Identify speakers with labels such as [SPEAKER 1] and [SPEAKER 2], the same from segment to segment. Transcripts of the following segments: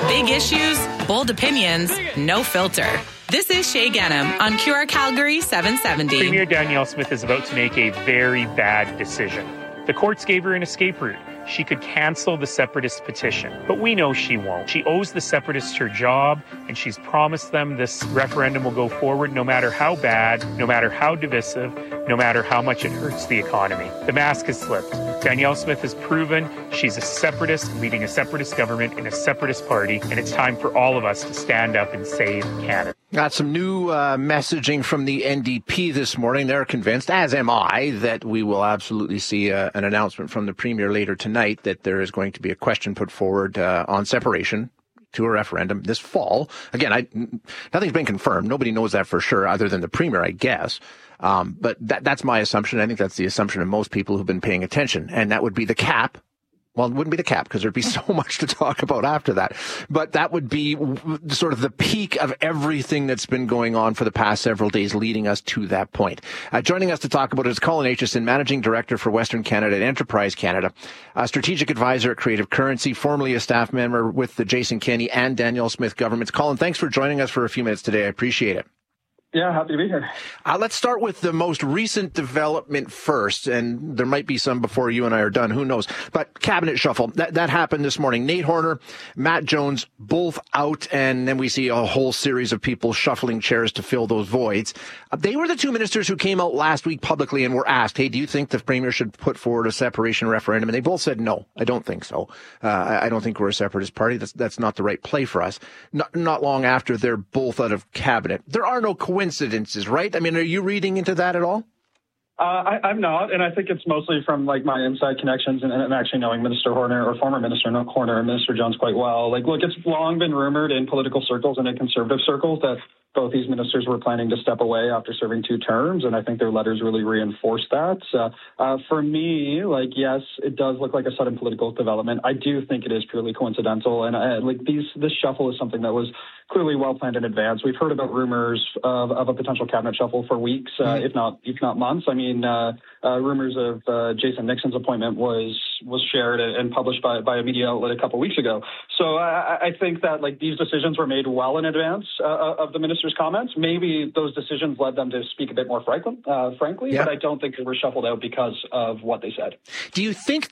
[SPEAKER 1] Big issues, bold opinions, no filter. This is Shay Genham on QR Calgary 770.
[SPEAKER 2] Premier Danielle Smith is about to make a very bad decision. The courts gave her an escape route. She could cancel the separatist petition, but we know she won't. She owes the separatists her job, and she's promised them this referendum will go forward no matter how bad, no matter how divisive, no matter how much it hurts the economy. The mask has slipped. Danielle Smith has proven she's a separatist, leading a separatist government in a separatist party, and it's time for all of us to stand up and save Canada.
[SPEAKER 3] Got some new messaging from the NDP this morning. They're convinced, as am I, that we will absolutely see an announcement from the Premier later tonight that there is going to be a question put forward on separation to a referendum this fall. Again, nothing's been confirmed. Nobody knows that for sure other than the Premier, I guess. But that's my assumption. I think that's the assumption of most people who've been paying attention. And that would be the cap. Well, it wouldn't be the cap because there'd be so much to talk about after that. But that would be sort of the peak of everything that's been going on for the past several days leading us to that point. Joining us to talk about it is Colin Aitchison, Managing Director for Western Canada at Enterprise Canada, a strategic advisor at Creative Currency, formerly a staff member with the Jason Kenney and Danielle Smith governments. Colin, thanks for joining us for a few minutes today. I appreciate it.
[SPEAKER 4] Yeah, happy to be here.
[SPEAKER 3] Let's start with the most recent development first, and there might be some before you and I are done. Who knows? But cabinet shuffle, that happened this morning. Nate Horner, Matt Jones, both out, and then we see a whole series of people shuffling chairs to fill those voids. They were the two ministers who came out last week publicly and were asked, hey, do you think the Premier should put forward a separation referendum? And they both said, no, I don't think so. I don't think we're a separatist party. That's not the right play for us. Not long after, they're both out of cabinet. There are no coincidences, right? I mean, are you reading into that at all?
[SPEAKER 4] I'm not, and I think it's mostly from like my inside connections and actually knowing Minister Horner or former Minister Horner and Minister Jones quite well. Like, look, it's long been rumored in political circles and in conservative circles that both these ministers were planning to step away after serving 2 terms, and I think their letters really reinforced that. For me, like, yes, it does look like a sudden political development. I do think it is purely coincidental, and this shuffle is something that was clearly well planned in advance. We've heard about rumors of a potential cabinet shuffle for weeks, if not months. I mean, rumors of Jason Nixon's appointment was shared and published by a media outlet a couple weeks ago. So I think that like these decisions were made well in advance of the minister's comments. Maybe those decisions led them to speak a bit more frankly, but I don't think they were shuffled out because of what they said.
[SPEAKER 3] Do you think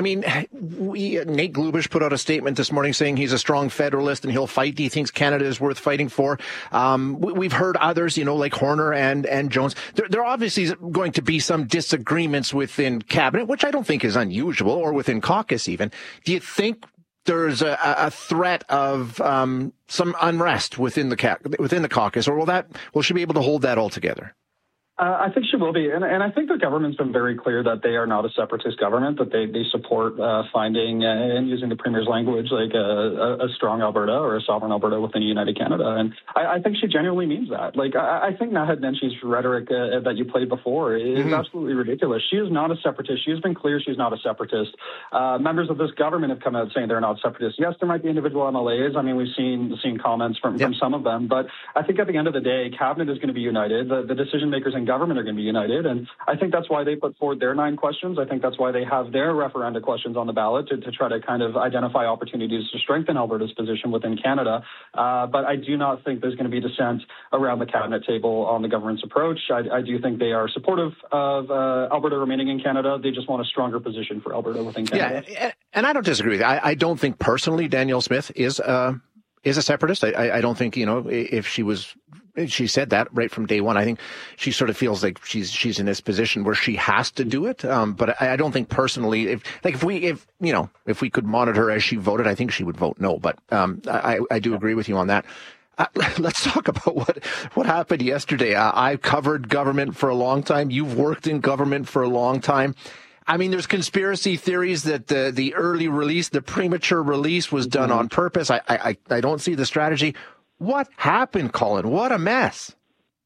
[SPEAKER 3] Nate Glubish put out a statement this morning saying he's a strong federalist and he'll fight. He thinks Canada is worth fighting for. We've heard others, like Horner and Jones. There are obviously going to be some disagreements within cabinet, which I don't think is unusual, or within caucus even. Do you think there's a threat of some unrest within the caucus, or will she be able to hold that all together?
[SPEAKER 4] I think she will be. And I think the government's been very clear that they are not a separatist government, that they support finding and using the Premier's language like a strong Alberta or a sovereign Alberta within a united Canada. And I think she genuinely means that. Like, I think Naheed Nenshi's rhetoric that you played before is absolutely ridiculous. She is not a separatist. She has been clear she's not a separatist. Members of this government have come out saying they're not separatists. Yes, there might be individual MLAs. I mean, we've seen comments from some of them. But I think at the end of the day, Cabinet is going to be united. The decision makers in government are going to be united. And I think that's why they put forward their 9 questions. I think that's why they have their referenda questions on the ballot to try to kind of identify opportunities to strengthen Alberta's position within Canada. But I do not think there's going to be dissent around the cabinet table on the government's approach. I do think they are supportive of Alberta remaining in Canada. They just want a stronger position for Alberta within Canada.
[SPEAKER 3] Yeah, and I don't disagree with you. I don't think personally Danielle Smith is a separatist. I don't think, if she said that right from day one. I think she sort of feels like she's in this position where she has to do it. But I don't think personally, if we could monitor as she voted, I think she would vote no. But I do agree with you on that. Let's talk about what happened yesterday. I covered government for a long time. You've worked in government for a long time. I mean, there's conspiracy theories that the early release, the premature release was done on purpose. I don't see the strategy. What happened, Colin? What a mess.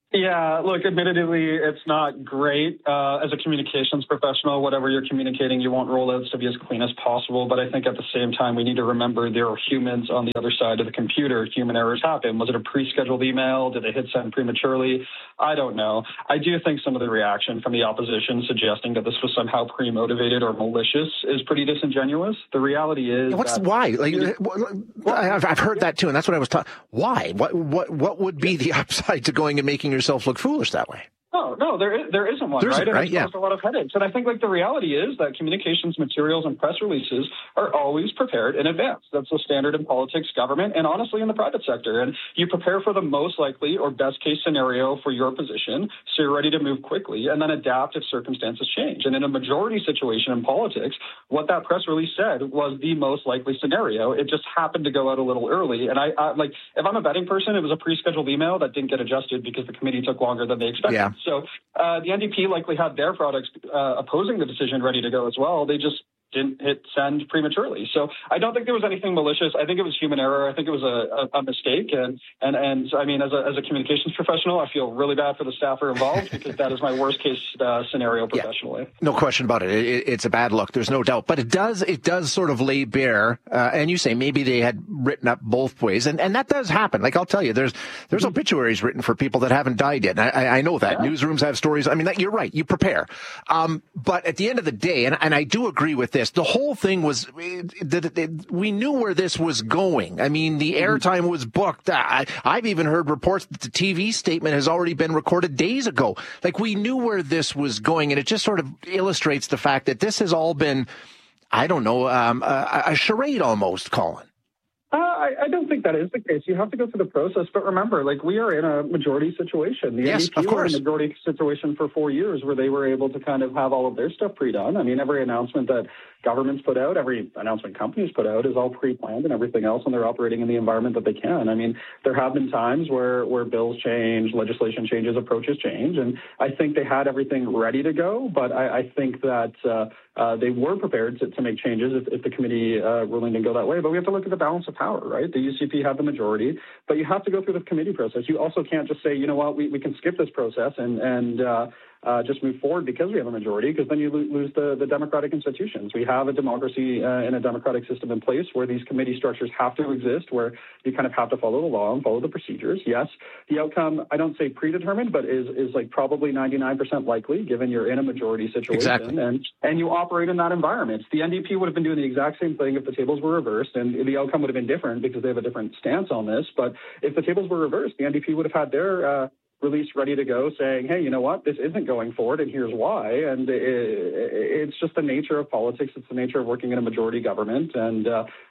[SPEAKER 4] Yeah, look, admittedly, it's not great. As a communications professional, whatever you're communicating, you want rollouts to be as clean as possible. But I think at the same time, we need to remember there are humans on the other side of the computer. Human errors happen. Was it a pre-scheduled email? Did they hit send prematurely? I don't know. I do think some of the reaction from the opposition suggesting that this was somehow pre-motivated or malicious is pretty disingenuous. The reality is,
[SPEAKER 3] why? I've heard that too, and that's what I was talking. Why? What would be the upside to going and making yourself look foolish that way?
[SPEAKER 4] No, there isn't one, right? And it's caused a lot of headaches. And I think the reality is that communications materials and press releases are always prepared in advance. That's the standard in politics, government, and honestly in the private sector. And you prepare for the most likely or best case scenario for your position, so you're ready to move quickly and then adapt if circumstances change. And in a majority situation in politics, what that press release said was the most likely scenario. It just happened to go out a little early. And I if I'm a betting person, it was a pre-scheduled email that didn't get adjusted because the committee took longer than they expected. Yeah. So the NDP likely had their products opposing the decision ready to go as well. They just didn't hit send prematurely. So I don't think there was anything malicious. I think it was human error. I think it was a mistake. And I mean, as a communications professional, I feel really bad for the staffer involved because that is my worst case scenario professionally. Yeah,
[SPEAKER 3] no question about it. It's a bad look. There's no doubt. But it does sort of lay bare, and you say maybe they had written up both ways. And that does happen. Like I'll tell you, there's obituaries written for people that haven't died yet. And I know that. Yeah. Newsrooms have stories. I mean, you're right. You prepare. But at the end of the day, and I do agree with this, the whole thing was we knew where this was going. I mean, the airtime was booked. I've even heard reports that the TV statement has already been recorded days ago. Like, we knew where this was going, and it just sort of illustrates the fact that this has all been, I don't know, a charade almost, Colin.
[SPEAKER 4] I don't think that is the case. You have to go through the process. But remember, we are in a majority situation. The NDP were in a majority situation for 4 years where they were able to kind of have all of their stuff pre-done. I mean, every announcement that governments put out, every announcement companies put out is all pre-planned and everything else, and they're operating in the environment that they can. I mean, there have been times where bills change, legislation changes, approaches change, and I think they had everything ready to go. But I think that they were prepared to make changes if the committee ruling didn't go that way. But we have to look at the balance of power, right? The UCP had the majority, but you have to go through the committee process. You also can't just say, you know what, we can skip this process and just move forward because we have a majority, because then you lose the democratic institutions. We have a democracy and a democratic system in place where these committee structures have to exist, where you kind of have to follow the law and follow the procedures. Yes, the outcome, I don't say predetermined, but is probably 99% likely given you're in a majority situation.
[SPEAKER 3] Exactly.
[SPEAKER 4] And you operate in that environment. The NDP would have been doing the exact same thing if the tables were reversed, and the outcome would have been different because they have a different stance on this. But if the tables were reversed, the NDP would have had their release ready to go saying, hey, you know what, this isn't going forward and here's why. And it's just the nature of politics. It's the nature of working in a majority government. And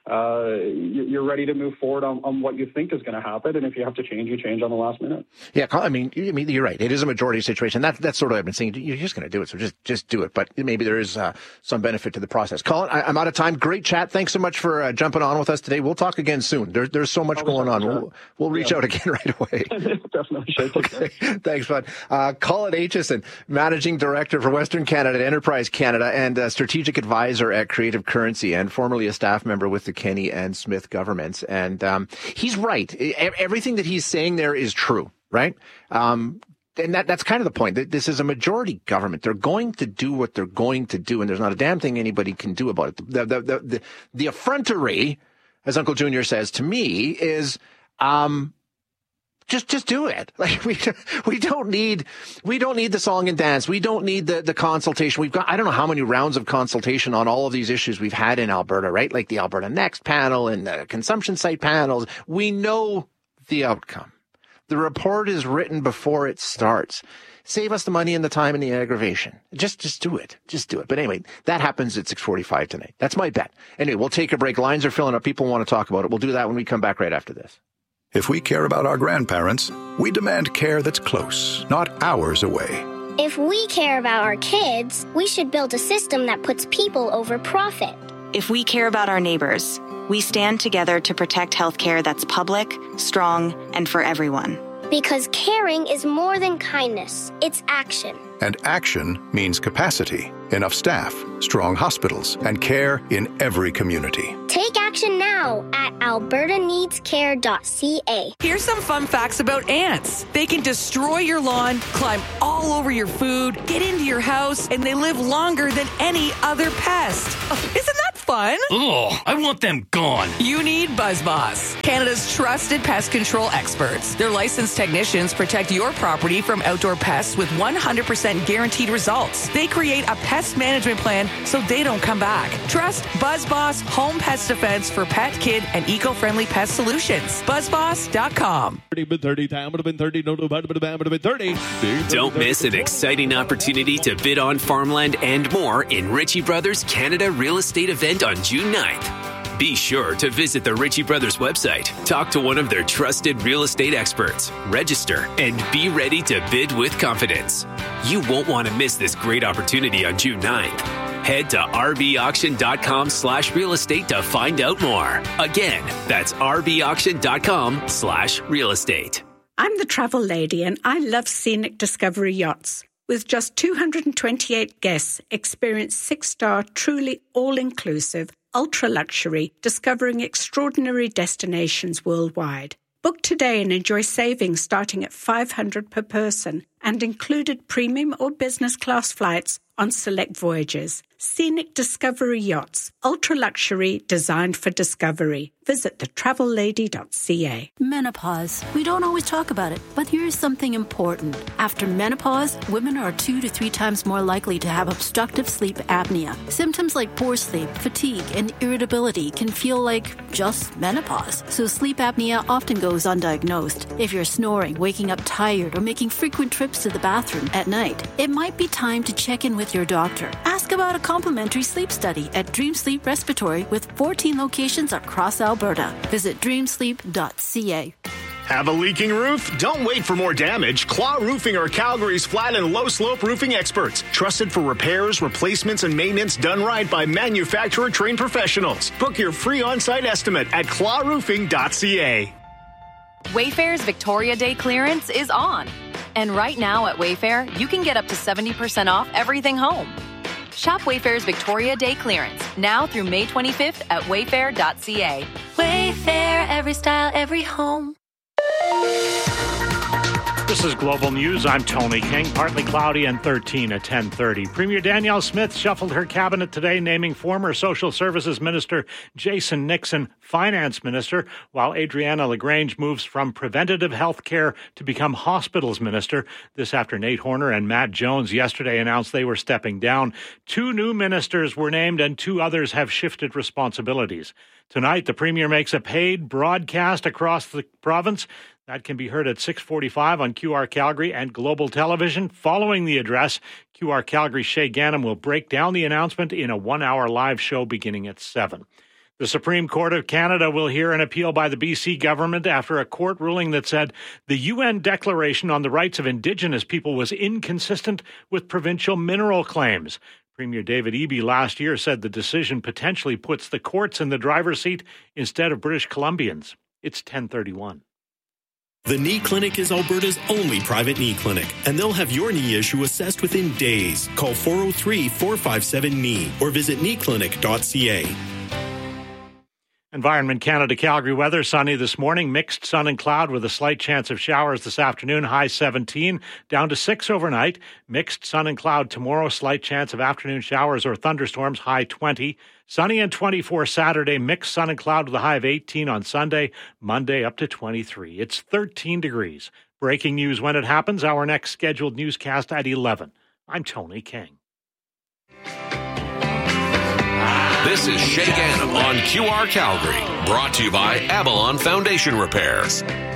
[SPEAKER 4] you're ready to move forward on what you think is going to happen. And if you have to change, you change on the last minute.
[SPEAKER 3] Yeah, I mean, you're right. It is a majority situation. That's sort of what I've been saying. You're just going to do it. So just do it. But maybe there is some benefit to the process. Colin, I'm out of time. Great chat. Thanks so much for jumping on with us today. We'll talk again soon. There's so much going on. We'll reach out again right away.
[SPEAKER 4] Definitely. Okay.
[SPEAKER 3] Thanks, bud. Colin Aitchison, Managing Director for Western Canada Enterprise Canada and Strategic Advisor at Creative Currency, and formerly a staff member with the Kenney and Smith governments. And he's right. Everything that he's saying there is true, right? And that's kind of the point. This is a majority government. They're going to do what they're going to do, and there's not a damn thing anybody can do about it. The effrontery, as Uncle Junior says to me, is Just do it. Like we don't need the song and dance. We don't need the consultation. We've got, I don't know how many rounds of consultation on all of these issues we've had in Alberta, right? Like the Alberta Next panel and the consumption site panels. We know the outcome. The report is written before it starts. Save us the money and the time and the aggravation. Just do it. Just do it. But anyway, that happens at 6:45 tonight. That's my bet. Anyway, we'll take a break. Lines are filling up. People want to talk about it. We'll do that when we come back right after this.
[SPEAKER 5] If we care about our grandparents, we demand care that's close, not hours away.
[SPEAKER 6] If we care about our kids, we should build a system that puts people over profit.
[SPEAKER 7] If we care about our neighbors, we stand together to protect healthcare that's public, strong, and for everyone.
[SPEAKER 6] Because caring is more than kindness. It's action.
[SPEAKER 5] And action means capacity. enough staff, strong hospitals, and care in every community.
[SPEAKER 6] Take action now at albertaneedscare.ca.
[SPEAKER 8] Here's some fun facts about ants. They can destroy your lawn, climb all over your food, get into your house, and they live longer than any other pest. Isn't that fun?
[SPEAKER 9] Oh, I want them gone.
[SPEAKER 8] You need BuzzBoss, Canada's trusted pest control experts. Their licensed technicians protect your property from outdoor pests with 100% guaranteed results. They create a pest management plan so they don't come back. Trust BuzzBoss Home Pest Defense for pet, kid, and eco-friendly pest solutions. BuzzBoss.com.
[SPEAKER 10] Don't miss an exciting opportunity to bid on farmland and more in Ritchie Brothers Canada Real Estate event on June 9th. Be sure to visit the Ritchie Brothers website, talk to one of their trusted real estate experts, register, and be ready to bid with confidence. You won't want to miss this great opportunity on June 9th. Head to rbauction.com/real estate to find out more. Again, that's rbauction.com/real estate.
[SPEAKER 11] I'm the travel lady and I love Scenic Discovery Yachts. With just 228 guests, experience 6-star, truly all-inclusive, ultra-luxury, discovering extraordinary destinations worldwide. Book today and enjoy savings starting at $500 per person and included premium or business class flights on select voyages. Scenic Discovery Yachts, ultra-luxury, designed for discovery. Visit thetravellady.ca.
[SPEAKER 12] Menopause. We don't always talk about it, but here's something important. After menopause, women are 2 to 3 times more likely to have obstructive sleep apnea. Symptoms like poor sleep, fatigue, and irritability can feel like just menopause. So sleep apnea often goes undiagnosed. If you're snoring, waking up tired, or making frequent trips to the bathroom at night, it might be time to check in with your doctor. Ask about a complimentary sleep study at Dream Sleep Respiratory with 14 locations across Alberta. Visit dreamsleep.ca.
[SPEAKER 13] Have a leaking roof? Don't wait for more damage. Claw Roofing are Calgary's flat and low-slope roofing experts. Trusted for repairs, replacements, and maintenance done right by manufacturer-trained professionals. Book your free on-site estimate at clawroofing.ca.
[SPEAKER 14] Wayfair's Victoria Day clearance is on. And right now at Wayfair, you can get up to 70% off everything home. Shop Wayfair's Victoria Day clearance now through May 25th at wayfair.ca.
[SPEAKER 15] Wayfair, every style, every home.
[SPEAKER 16] This is Global News. I'm Tony King. Partly cloudy and 13 at 10:30. Premier Danielle Smith shuffled her cabinet today, naming former Social Services Minister Jason Nixon Finance Minister, while Adriana LaGrange moves from Preventative Health Care to become Hospitals Minister. This after Nate Horner and Matt Jones yesterday announced they were stepping down. 2 new ministers were named and 2 others have shifted responsibilities. Tonight, the Premier makes a paid broadcast across the province. That can be heard at 6:45 on QR Calgary and Global Television. Following the address, QR Calgary's Shay Ganem will break down the announcement in a 1-hour live show beginning at 7. The Supreme Court of Canada will hear an appeal by the BC government after a court ruling that said the UN Declaration on the Rights of Indigenous People was inconsistent with provincial mineral claims. Premier David Eby last year said the decision potentially puts the courts in the driver's seat instead of British Columbians. It's 10:31.
[SPEAKER 17] The Knee Clinic is Alberta's only private knee clinic, and they'll have your knee issue assessed within days. Call 403-457-KNEE or visit kneeclinic.ca.
[SPEAKER 16] Environment Canada Calgary weather, sunny this morning, mixed sun and cloud with a slight chance of showers this afternoon, high 17, down to 6 overnight. Mixed sun and cloud tomorrow, slight chance of afternoon showers or thunderstorms, high 20. Sunny and 24 Saturday, mixed sun and cloud with a high of 18 on Sunday, Monday up to 23. It's 13 degrees. Breaking news when it happens, our next scheduled newscast at 11. I'm Tony King.
[SPEAKER 18] This is Shay Ganem on QR Calgary, brought to you by Avalon Foundation Repairs.